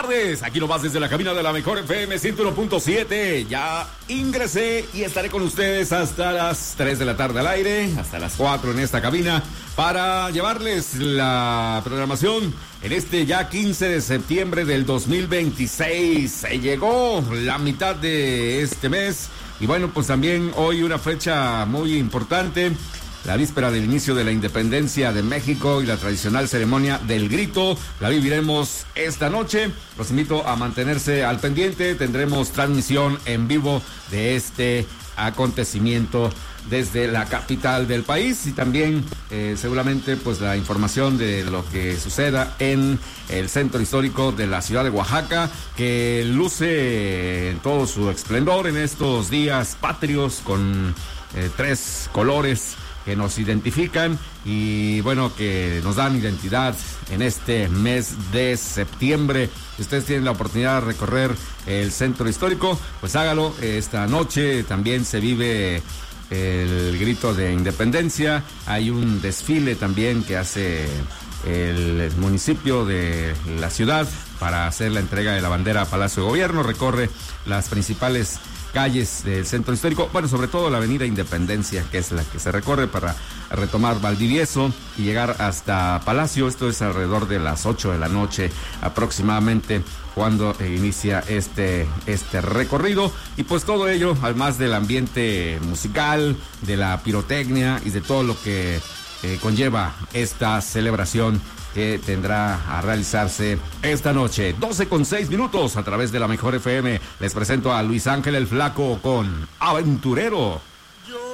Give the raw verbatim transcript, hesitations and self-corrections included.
tardes. Aquí nomás desde la cabina de la Mejor F M ciento uno punto siete. Ya ingresé y estaré con ustedes hasta las tres de la tarde al aire, hasta las cuatro en esta cabina, para llevarles la programación en este ya quince de septiembre del dos mil veintiséis. Se llegó la mitad de este mes y bueno, pues también hoy una fecha muy importante. La víspera del inicio de la independencia de México y la tradicional ceremonia del grito la viviremos esta noche. Los invito a mantenerse al pendiente. Tendremos transmisión en vivo de este acontecimiento desde la capital del país y también eh, seguramente pues la información de lo que suceda en el centro histórico de la ciudad de Oaxaca, que luce en todo su esplendor en estos días patrios con eh, tres colores que nos identifican y bueno, que nos dan identidad en este mes de septiembre. Si ustedes tienen la oportunidad de recorrer el centro histórico, pues hágalo. Esta noche también se vive el grito de independencia. Hay un desfile también que hace el municipio de la ciudad para hacer la entrega de la bandera a Palacio de Gobierno. Recorre las principales calles del centro histórico, bueno, sobre todo la avenida Independencia, que es la que se recorre para retomar Valdivieso y llegar hasta Palacio. Esto es alrededor de las ocho de la noche aproximadamente cuando inicia este, este recorrido. Y pues todo ello, además del ambiente musical, de la pirotecnia y de todo lo que eh, conlleva esta celebración que tendrá a realizarse esta noche. doce con seis minutos a través de la Mejor F M. Les presento a Luis Ángel el Flaco con Aventurero.